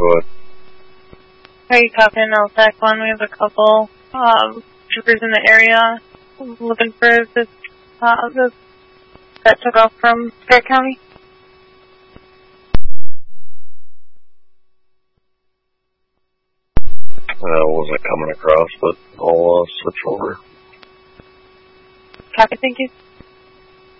ahead. Are you copying LTAC 1? We have a couple troopers in the area looking for this that took off from Stark County. Wasn't coming across, but I'll switch over. Copy, thank you.